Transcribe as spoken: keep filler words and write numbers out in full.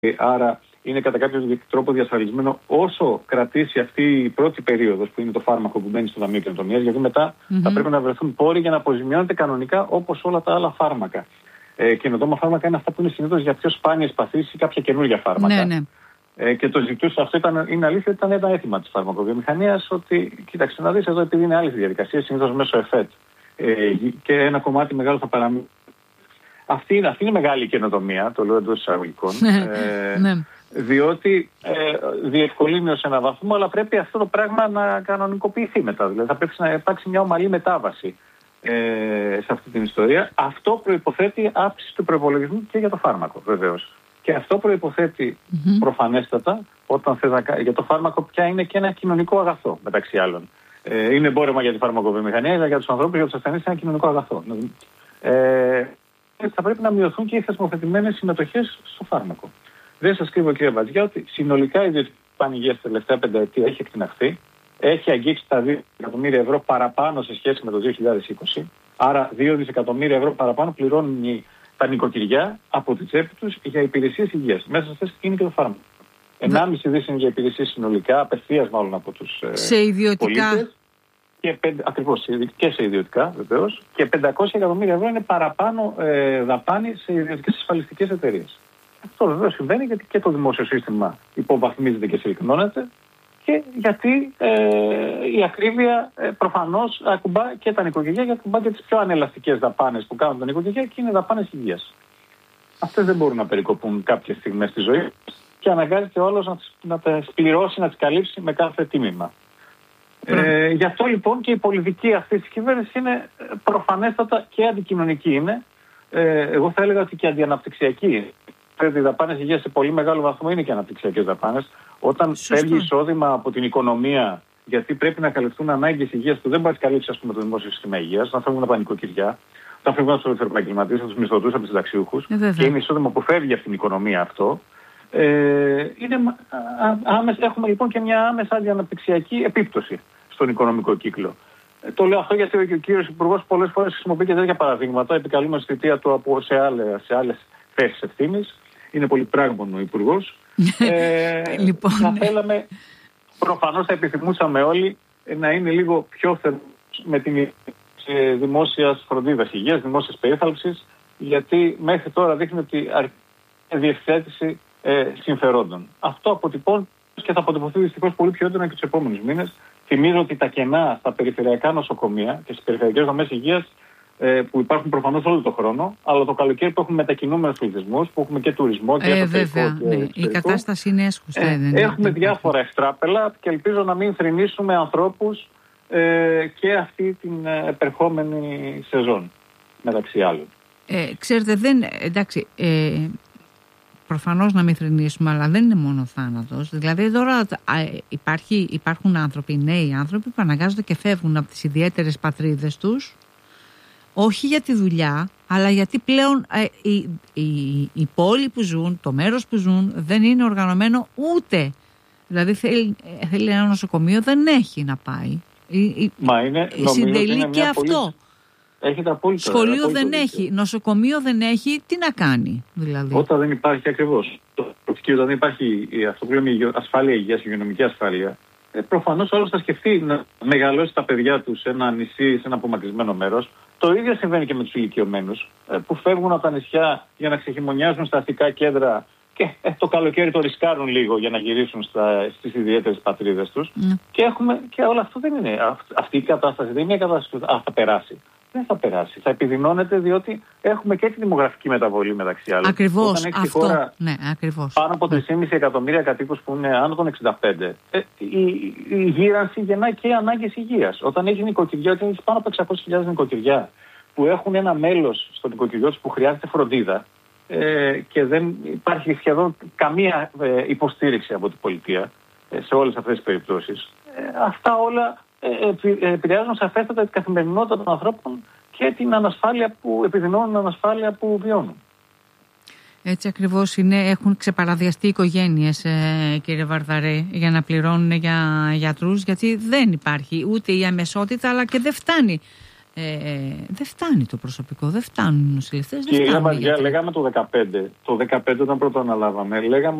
Άρα είναι κατά κάποιο τρόπο διασφαλισμένο όσο κρατήσει αυτή η πρώτη περίοδος που είναι το φάρμακο που μπαίνει στο Ταμείο Καινοτομίας, γιατί μετά mm-hmm. θα πρέπει να βρεθούν πόροι για να αποζημιώνεται κανονικά όπως όλα τα άλλα φάρμακα. Ε, καινοτόμα φάρμακα είναι αυτά που είναι συνήθως για πιο σπάνιες παθήσεις ή κάποια καινούργια φάρμακα. Ναι, ναι. Ε, και το ζητούσε αυτό, ήταν, είναι αλήθεια, ήταν ένα αίτημα της φαρμακοβιομηχανίας ότι, κοίταξε να δεις εδώ, επειδή είναι άλλες διαδικασίες, συνήθως μέσω ΕΦΕΤ ε, και ένα κομμάτι μεγάλο θα παραμείνει. Αυτή είναι, αυτή είναι μεγάλη καινοτομία, το λέω εντός εισαγωγικών, ε, ναι. διότι ε, διευκολύνει ως ένα βαθμό, αλλά πρέπει αυτό το πράγμα να κανονικοποιηθεί μετά. Δηλαδή θα πρέπει να υπάρξει μια ομαλή μετάβαση ε, σε αυτή την ιστορία. Αυτό προϋποθέτει αύξηση του προϋπολογισμού και για το φάρμακο, βεβαίως. Και αυτό προϋποθέτει mm-hmm. προφανέστατα, όταν θες να, για το φάρμακο πια είναι και ένα κοινωνικό αγαθό, μεταξύ άλλων. Ε, είναι εμπόρευμα για τη φαρμακοβιομηχανία, αλλά για τους ανθρώπους, για τους ασθενείς είναι ένα κοινωνικό αγαθό. Ε, θα πρέπει να μειωθούν και οι θεσμοθετημένες συμμετοχές στο φάρμακο. Δεν σας κρύβω, κύριε Βατζιά, ότι συνολικά η ιδιωτική πανηγία στα τελευταία πενταετία έχει εκτιναχθεί. Έχει αγγίξει τα δύο δισεκατομμύρια ευρώ παραπάνω σε σχέση με το δύο χιλιάδες είκοσι. Άρα, δύο δισεκατομμύρια ευρώ παραπάνω πληρώνουν τα νοικοκυριά από τη τσέπη τους για υπηρεσίες υγείας. Μέσα σε αυτές είναι και το φάρμακο. ενάμιση δις είναι για υπηρεσίες συνολικά, απευθείας μάλλον από τους πολίτες. Και πέντε, ακριβώς, και σε ιδιωτικά βεβαίως, και πεντακόσια εκατομμύρια ευρώ είναι παραπάνω ε, δαπάνη σε ιδιωτικές ασφαλιστικές εταιρείες. Αυτό βεβαίως συμβαίνει γιατί και το δημόσιο σύστημα υποβαθμίζεται και συρρυκνώνεται και γιατί ε, η ακρίβεια ε, προφανώς ακουμπά και τα νοικοκυριά και ακουμπά και τις πιο ανελαστικές δαπάνες που κάνουν τα νοικοκυριά και είναι δαπάνες υγείας. Αυτές δεν μπορούν να περικοπούν κάποιες στιγμές στη ζωή και αναγκάζεται ο άλλος να, να τα πληρώσει, να τις καλύψει με κάθε τίμημα. Ε, γι' αυτό λοιπόν και η πολιτική αυτή της κυβέρνησης είναι προφανέστατα και αντικοινωνική είναι. Ε, εγώ θα έλεγα ότι και αντιαναπτυξιακή. Οι δαπάνες υγείας σε πολύ μεγάλο βαθμό είναι και αναπτυξιακές δαπάνες. Όταν φεύγει εισόδημα από την οικονομία, γιατί πρέπει να καλυφθούν ανάγκες υγείας που δεν μπορεί να καλύψει, ας πούμε, το δημόσιο σύστημα υγείας, όταν φεύγουν από τα νοικοκυριά, όταν φεύγουν από τους επαγγελματίες, από τους μισθωτούς, από τους συνταξιούχους, ε, και είναι εισόδημα που φεύγει από την οικονομία αυτό. Ε, είναι, α, άμεσα, έχουμε λοιπόν και μια άμεσα αντιαναπτυξιακή επίπτωση στον οικονομικό κύκλο. Ε, το λέω αυτό γιατί ο κύριος Υπουργός πολλές φορές χρησιμοποιεί και τέτοια παραδείγματα, επικαλούμενος στη θητεία του από σε, άλλες, σε άλλες θέσεις ευθύνης. Είναι πολύ πράγμονο ο Υπουργός. ε, λοιπόν. Θα θέλαμε, προφανώς θα επιθυμούσαμε όλοι να είναι λίγο πιο θερμός με την δημόσιας φροντίδας υγείας, δημόσιας περίθαλψης, γιατί μέχρι τώρα δείχνει ότι αρκεί διευθέτηση Ε, συμφερόντων. Αυτό αποτυπώνει και θα αποτυπωθεί δυστυχώς πολύ πιο έντονα και τους επόμενους μήνες. Θυμίζω ότι τα κενά στα περιφερειακά νοσοκομεία και στις περιφερειακές δομές υγείας ε, που υπάρχουν προφανώς όλο τον χρόνο, αλλά το καλοκαίρι που έχουμε μετακινούμενους πληθυσμούς, που έχουμε και τουρισμό και ε, βέβαια, και ναι. Η κατάσταση είναι έσχουστα. Ε, δεν έχουμε είναι. διάφορα εξτράπελα και ελπίζω να μην θρηνήσουμε ανθρώπους ε, και αυτή την ε, επερχόμενη σεζόν, μεταξύ άλλων. Ε, ξέρετε, δεν, εντάξει, ε, προφανώς να μην θρηνήσουμε, αλλά δεν είναι μόνο θάνατος. Δηλαδή τώρα υπάρχει, υπάρχουν άνθρωποι, νέοι άνθρωποι που αναγκάζονται και φεύγουν από τις ιδιαίτερες πατρίδες τους, όχι για τη δουλειά, αλλά γιατί πλέον ε, η, η, η πόλη που ζουν, το μέρος που ζουν δεν είναι οργανωμένο ούτε. Δηλαδή θέλει, θέλει ένα νοσοκομείο, δεν έχει να πάει. Η, Μα είναι, η συντελεί και αυτό. Πολύ... Έχετε απόλυτο. Σχολείο δεν δίκιο. έχει, νοσοκομείο δεν έχει, τι να κάνει δηλαδή. Όταν δεν υπάρχει ακριβώς. Όταν δεν υπάρχει αυτό που λέμε ασφάλεια υγείας, υγειονομική ασφάλεια, ε, προφανώς όλος θα σκεφτεί να μεγαλώσει τα παιδιά του σε ένα νησί, σε ένα απομακρυσμένο μέρος. Το ίδιο συμβαίνει και με τους ηλικιωμένους ε, που φεύγουν από τα νησιά για να ξεχειμονιάζουν στα αστικά κέντρα και ε, το καλοκαίρι το ρισκάρουν λίγο για να γυρίσουν στα, στις ιδιαίτερες πατρίδες τους. Mm. Και, έχουμε, και όλο αυτό δεν είναι. Αυτή η κατάσταση δεν είναι μια κατάσταση που α, θα περάσει. Δεν θα περάσει. Θα επιδεινώνεται διότι έχουμε και τη δημογραφική μεταβολή μεταξύ άλλων. Ακριβώς. Αυτό. Χώρα, ναι, ακριβώς. Πάνω από τρία κόμμα πέντε εκατομμύρια κατοίκους που είναι άνω των εξήντα πέντε. Ε, η, η γύρανση γεννά και ανάγκες υγείας. Όταν έχει νοικοκυριά, όταν έχει πάνω από εξακόσιες χιλιάδες νοικοκυριά που έχουν ένα μέλος στο νοικοκυριό τους που χρειάζεται φροντίδα ε, και δεν υπάρχει σχεδόν καμία ε, υποστήριξη από την πολιτεία ε, σε όλες αυτές τις περιπτώσεις. Ε, αυτά όλα επηρεάζουν σαφέστατα την καθημερινότητα των ανθρώπων και την ανασφάλεια που επιδεινώνουν, την ανασφάλεια που βιώνουν. Έτσι ακριβώς είναι. Έχουν ξεπαραδιαστεί οι οικογένειες, ε, κύριε Βαρδαρέ, για να πληρώνουν για γιατρούς, γιατί δεν υπάρχει ούτε η αμεσότητα, αλλά και δεν φτάνει Ε, δεν φτάνει το προσωπικό, δεν φτάνουν οι νοσηλευτές. Κυρία Βαριά, λέγαμε το δεκαπέντε. Το δεκαπέντε όταν πρώτο αναλάβαμε, λέγαμε